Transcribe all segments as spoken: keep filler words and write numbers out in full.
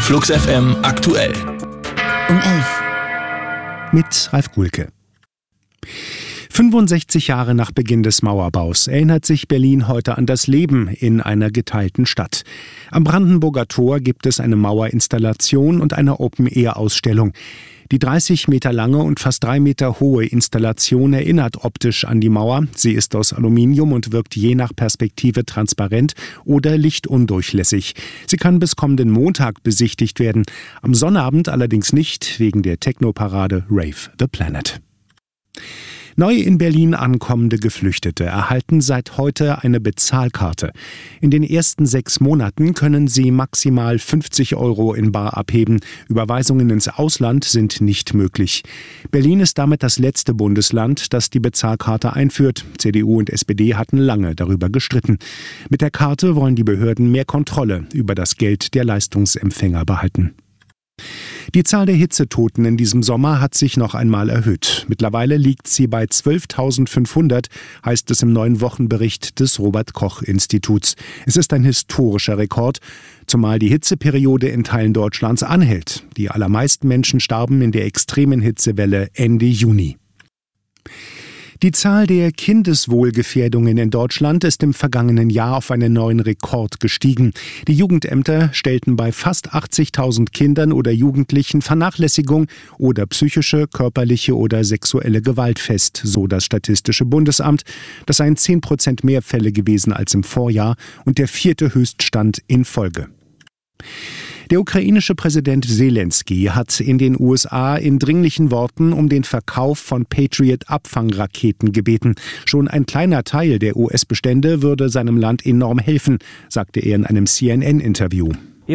Flux F M aktuell. Um elf. Mit Ralf Gulke. fünfundsechzig Jahre nach Beginn des Mauerbaus erinnert sich Berlin heute an das Leben in einer geteilten Stadt. Am Brandenburger Tor gibt es eine Mauerinstallation und eine Open-Air-Ausstellung. Die dreißig Meter lange und fast drei Meter hohe Installation erinnert optisch an die Mauer. Sie ist aus Aluminium und wirkt je nach Perspektive transparent oder lichtundurchlässig. Sie kann bis kommenden Montag besichtigt werden. Am Sonnabend allerdings nicht, wegen der Techno-Parade Rave the Planet. Neu in Berlin ankommende Geflüchtete erhalten seit heute eine Bezahlkarte. In den ersten sechs Monaten können sie maximal fünfzig Euro in bar abheben. Überweisungen ins Ausland sind nicht möglich. Berlin ist damit das letzte Bundesland, das die Bezahlkarte einführt. C D U und S P D hatten lange darüber gestritten. Mit der Karte wollen die Behörden mehr Kontrolle über das Geld der Leistungsempfänger behalten. Die Zahl der Hitzetoten in diesem Sommer hat sich noch einmal erhöht. Mittlerweile liegt sie bei zwölftausendfünfhundert, heißt es im neuen Wochenbericht des Robert-Koch-Instituts. Es ist ein historischer Rekord, zumal die Hitzeperiode in Teilen Deutschlands anhält. Die allermeisten Menschen starben in der extremen Hitzewelle Ende Juni. Die Zahl der Kindeswohlgefährdungen in Deutschland ist im vergangenen Jahr auf einen neuen Rekord gestiegen. Die Jugendämter stellten bei fast achtzigtausend Kindern oder Jugendlichen Vernachlässigung oder psychische, körperliche oder sexuelle Gewalt fest, so das Statistische Bundesamt. Das seien zehn Prozent mehr Fälle gewesen als im Vorjahr und der vierte Höchststand in Folge. Der ukrainische Präsident Selenskyj hat in den U S A in dringlichen Worten um den Verkauf von Patriot-Abfangraketen gebeten. Schon ein kleiner Teil der U S-Bestände würde seinem Land enorm helfen, sagte er in einem C N N-Interview.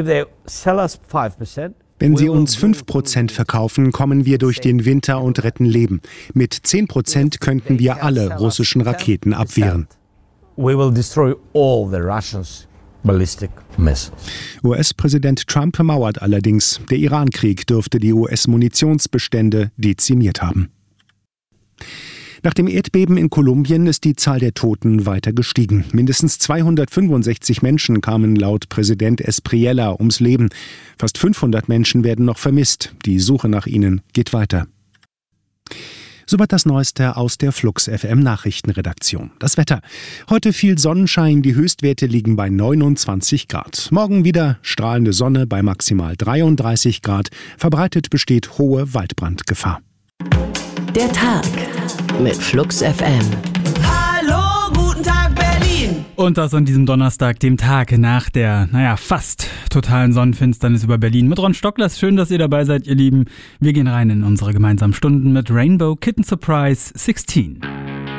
Wenn sie uns fünf Prozent verkaufen, kommen wir durch den Winter und retten Leben. Mit zehn Prozent könnten wir alle russischen Raketen abwehren. We will destroy all the Russians. U S-Präsident Trump mauert allerdings. Der Iran-Krieg dürfte die U S-Munitionsbestände dezimiert haben. Nach dem Erdbeben in Kolumbien ist die Zahl der Toten weiter gestiegen. Mindestens zweihundertfünfundsechzig Menschen kamen laut Präsident Espriella ums Leben. Fast fünfhundert Menschen werden noch vermisst. Die Suche nach ihnen geht weiter. Soweit das Neueste aus der Flux F M Nachrichtenredaktion. Das Wetter. Heute viel Sonnenschein, die Höchstwerte liegen bei neunundzwanzig Grad. Morgen wieder strahlende Sonne bei maximal dreiunddreißig Grad. Verbreitet besteht hohe Waldbrandgefahr. Der Tag mit Flux F M. Hallo, guten Tag Berlin! Und das an diesem Donnerstag, dem Tag nach der, naja, fast totalen Sonnenfinsternis über Berlin. Mit Ron Stocklers, schön, dass ihr dabei seid, ihr Lieben. Wir gehen rein in unsere gemeinsamen Stunden mit Rainbow Kitten Surprise sechzehn.